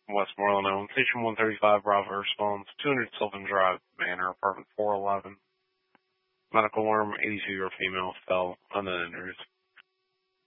Westmoreland, Owen. Station 135, Bravo responds. 200 Sylvan Drive, Manor, apartment 411. Medical alarm, 82-year female, fell uninjured.